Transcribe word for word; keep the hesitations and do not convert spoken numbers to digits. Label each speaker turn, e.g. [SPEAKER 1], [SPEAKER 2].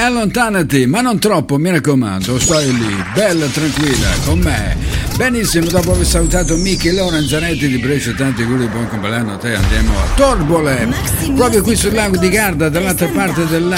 [SPEAKER 1] allontanati, ma non troppo, mi raccomando, stai lì, bella tranquilla, con me. Benissimo, dopo aver salutato Miki Lorenzanetti di Brescia, tanti auguri, buon compleanno a te, andiamo a Torbole, proprio qui sul lago di Garda, dall'altra parte del lago.